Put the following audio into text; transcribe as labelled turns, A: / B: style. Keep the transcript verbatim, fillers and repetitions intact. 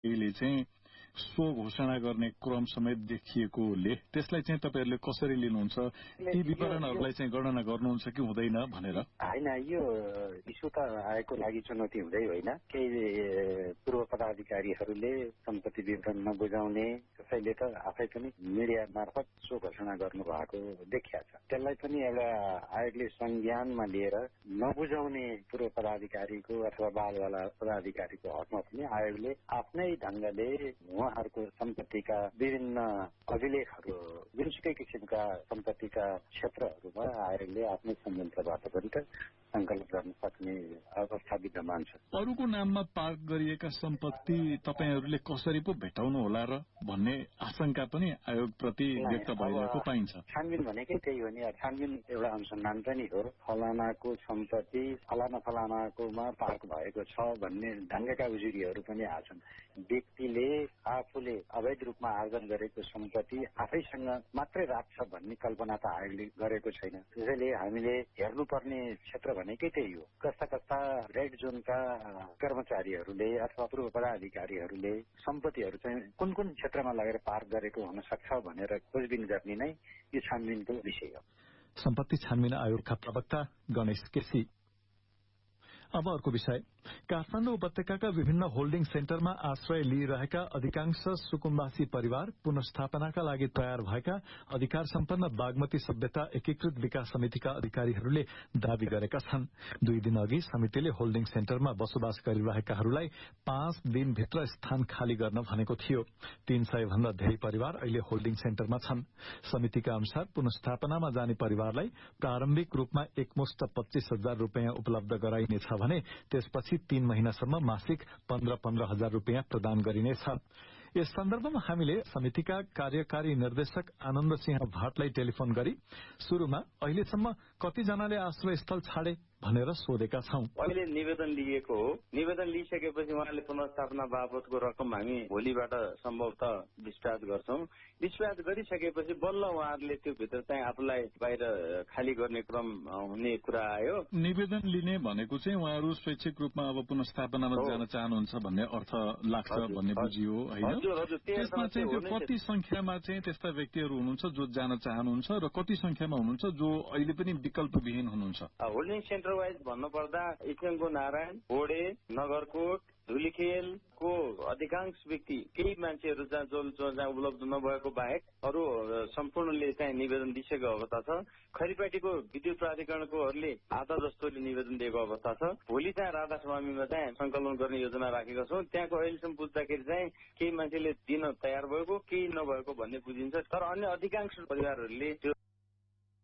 A: ले चाहिँ सो घोषणा गर्ने क्रम समेत देखिएकोले त्यसलाई चाहिँ तपाईँहरूले कसरी लिनुहुन्छ? ती विवरणहरूलाई चाहिँ गणना गर्नुहुन्छ कि हुँदैन भनेर?
B: होइन, यो इस्यु त आएको लागि चुनौती हुँदै होइन। केही पूर्व पदाधिकारीहरूले सम्पत्ति विवरण नबुझाउने, कसैले त आफै पनि मिडिया मार्फत सो घोषणा गर्नु भएको देखिया छ। त्यसलाई पनि एउटा आयोगले संज्ञानमा लिएर नबुझाउने पूर्व पदाधिकारीको अथवा बालवाला पदाधिकारीको हकमा पनि आयोगले आफ्नै ढंगले उहाँहरूको सम्पत्तिका विभिन्न अभिलेखहरू, जुनसुकै किसिमका सम्पत्तिका क्षेत्रहरूमा आयोगले आफ्नै संयन्त्रबाट पनि त संकलन गर्न सक्ने अवस्था विद्यमान छ।
A: अरूको नाममा पार्क गरिएका सम्पत्ति तपाईँहरूले कसरी पो भेटाउनु होला र भन्ने आशंका पनि आयोगप्रति व्यक्त भइरहेको पाइन्छ।
B: छानबिन भनेकै त्यही हो नि। छानबिन एउटा अनुसन्धान पनि हो। फलानाको सम्पत्ति फलाना फलानाकोमा पार्क भएको छ भन्ने ढंगका उजुरीहरू पनि आछन्। व्यक्तिले आफूले अवैध रूपमा आर्जन गरेको सम्पत्ति आफैसँग मात्रै राख्छ भन्ने कल्पना त आयोगले गरेको छैन। त्यसैले हामीले हेर्नुपर्ने क्षेत्र भनेकै त्यही हो। कस्ता कस्ता रेड जोनका कर्मचारीहरूले अथवा पूर्व पदाधिकारीहरूले सम्पत्तिहरू चाहिँ कुन कुन क्षेत्रमा लगेर पार्क गरेको हुन सक्छ भनेर खोजबिन गर्ने नै यो छानबिनको विषय हो।
C: सम्पत्ति छानबिन आयोगका प्रवक्ता गणेश केसी। अब अर्को विषय, काठमाडौँ उपत्यकाका विभिन्न होल्डिङ सेन्टरमा आश्रय लिइरहेका अधिकांश सुकुम्बासी परिवार पुनर्स्थापनाका लागि तयार भएका अधिकार सम्पन्न बागमती सभ्यता एकीकृत विकास समितिका अधिकारीहरूले दावी गरेका छन्। दुई दिन अघि समितिले होल्डिङ सेन्टरमा बसोबास गरिरहेकाहरूलाई पाँच दिनभित्र स्थान खाली गर्न भनेको थियो। तीन सय भन्दा धेरै परिवार अहिले होल्डिङ सेन्टरमा छन्। समितिका अनुसार पुनर्स्थापनामा जाने परिवारलाई प्रारम्भिक रूपमा एकमुष्ट पच्चीस हजार रूपियाँ उपलब्ध गराइनेछ भने त्यसपछि तीन महिनासम्म मासिक पन्ध्र पन्ध्र हजार रूपियाँ प्रदान गरिनेछ। यस सन्दर्भमा हामीले समितिका कार्यकारी निर्देशक आनन्द सिंह भाटलाई टेलिफोन गरी सुरुमा अहिलेसम्म कतिजनाले आश्रय स्थल छाडे भनेर सोधेका छौं।
D: अहिले निवेदन लिएको हो। निवेदन लिइसकेपछि उहाँले पुनर्स्थापना बापतको रकम हामी भोलिबाट सम्भवतः डिस्चार्ज गर्छौं। डिस्चार्ज गरिसकेपछि बल्ल उहाँहरूले त्यो भित्र चाहिँ आफूलाई बाहिर खाली गर्ने क्रम हुने कुरा आयो।
A: निवेदन लिने भनेको चाहिँ उहाँहरू स्वैच्छिक रूपमा अब पुनर्स्थापनामा जान चाहनुहुन्छ भन्ने अर्थ लाग्छ भन्ने बुझियो होइन? त्यसमा चाहिँ त्यो कति संख्यामा चाहिँ त्यस्ता व्यक्तिहरू हुनुहुन्छ जो जान चाहनुहुन्छ र कति संख्यामा हुनुहुन्छ जो अहिले पनि विकल्पविहीन हुनुहुन्छ?
D: होल्डिङ सेन्टर वाइज भन्नुपर्दा इचेङ्गो नारायण, बोडे, नगरकोट, धुलीखेलको अधिकांश व्यक्ति, केही मान्छेहरू जहाँ जो जहाँ उपलब्ध नभएको बाहेक अरू सम्पूर्णले चाहिँ निवेदन दिइसकेको अवस्था छ। खरिपाटीको विद्युत प्राधिकरणकोहरूले आधा जस्तोले निवेदन दिएको अवस्था छ। भोलि चाहिँ राधास्वामीमा चाहिँ संकलन गर्ने योजना राखेका छौँ। त्यहाँको अहिलेसम्म बुझ्दाखेरि चाहिँ केही मान्छेले दिन तयार भएको, केही नभएको भन्ने बुझिन्छ। तर अन्य अधिकांश परिवारहरूले त्यो